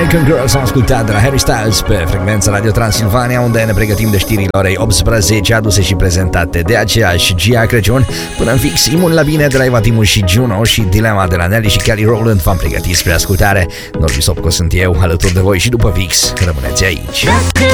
American Girls am ascultat de la Harry Styles pe frecvența Radio Transilvania, unde ne pregătim de știrile orei 18, aduse și prezentate de aceeași Gia Crăciun. Până în fix, Imun la bine de la Eva Timu și Juno și Dilema de la Nelly și Kelly Rowland v-am pregătit spre ascultare. Norbi Sopco sunt eu, alături de voi și după fix. Rămâneți aici.